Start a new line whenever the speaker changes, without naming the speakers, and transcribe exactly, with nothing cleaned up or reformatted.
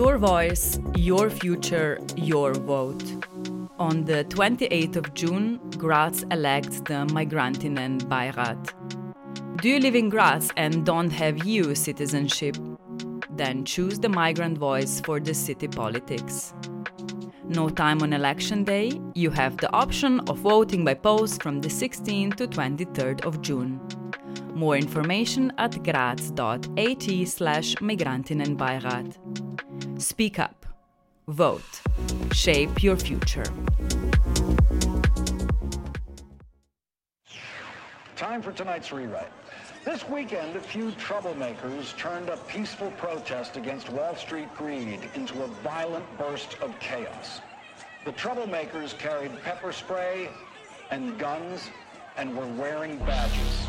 Your voice, your future, your vote. On the twenty-eighth of June, Graz elects the Migrantinnenbeirat. Do you live in Graz and don't have E U citizenship? Then choose the migrant voice for the city politics. No time on election day, you have the option of voting by post from the sixteenth to twenty-third of June. More information at graz.at slash Migrantinnenbeirat. Speak up. Vote. Shape your future.
Time for tonight's rewrite. This weekend, a few troublemakers turned a peaceful protest against Wall Street greed into a violent burst of chaos. The troublemakers carried pepper spray and guns and were wearing badges.